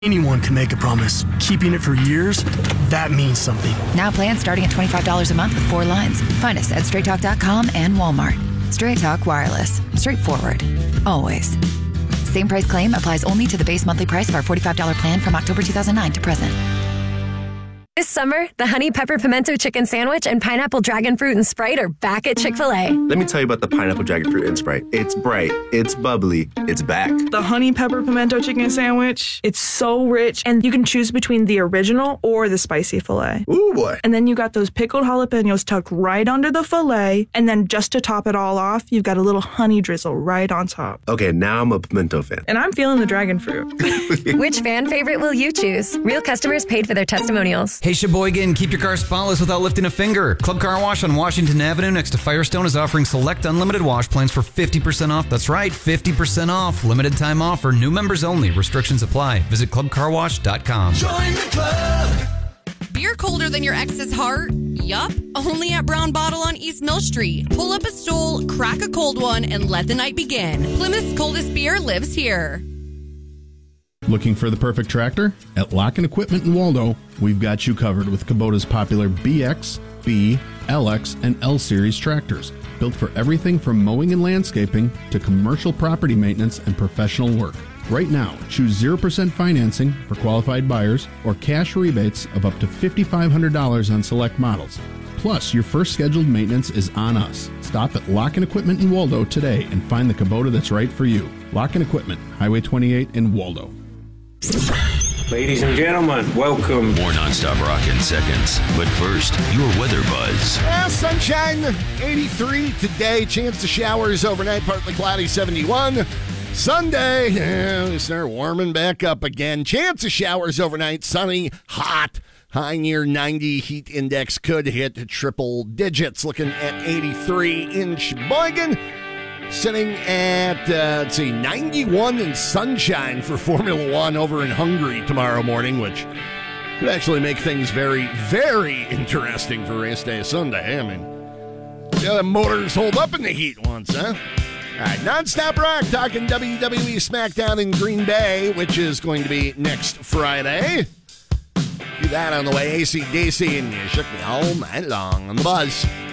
Anyone can make a promise. Keeping it for years, that means something. Now plans starting at $25 a month with 4 lines. Find us at straighttalk.com and Walmart. Straight Talk Wireless. Straightforward. Always. Same price claim applies only to the base monthly price of our $45 plan from October 2009 to present. This summer, the Honey Pepper Pimento Chicken Sandwich and Pineapple Dragon Fruit and Sprite are back at Chick-fil-A. Let me tell you about the Pineapple Dragon Fruit and Sprite. It's bright, it's bubbly, it's back. The Honey Pepper Pimento Chicken Sandwich, it's so rich, and you can choose between the original or the spicy filet. Ooh, boy. And then you got those pickled jalapenos tucked right under the filet, and then just to top it all off, you've got a little honey drizzle right on top. Okay, now I'm a pimento fan. And I'm feeling the dragon fruit. Which fan favorite will you choose? Real customers paid for their testimonials. Hey, Sheboygan, keep your car spotless without lifting a finger. Club Car Wash on Washington Avenue next to Firestone is offering select unlimited wash plans for 50% off. That's right, 50% off. Limited time offer. New members only. Restrictions apply. Visit clubcarwash.com. Join the club. Beer colder than your ex's heart? Yup. Only at Brown Bottle on East Mill Street. Pull up a stool, crack a cold one, and let the night begin. Plymouth's coldest beer lives here. Looking for the perfect tractor? At Lock-In Equipment in Waldo, we've got you covered with Kubota's popular BX, B, LX, and L Series tractors. Built for everything from mowing and landscaping to commercial property maintenance and professional work. Right now, choose 0% financing for qualified buyers or cash rebates of up to $5,500 on select models. Plus, your first scheduled maintenance is on us. Stop at Lock-In Equipment in Waldo today and find the Kubota that's right for you. Lock-In Equipment, Highway 28 in Waldo. Ladies and gentlemen, welcome. More nonstop rock in seconds. But first, your weather buzz. Sunshine, 83 today. Chance of showers overnight, partly cloudy, 71. Sunday, we start warming back up again. Chance of showers overnight, sunny, hot. High near 90. Heat index could hit triple digits. Looking at 83 in Sheboygan. Sitting at, 91 and sunshine for Formula One over in Hungary tomorrow morning, which could actually make things very, very interesting for race day Sunday. I mean, the motors hold up in the heat once, huh? All right, nonstop rock, talking WWE SmackDown in Green Bay, which is going to be next Friday. Do that on the way, AC/DC, and you shook me all night long on the buzz.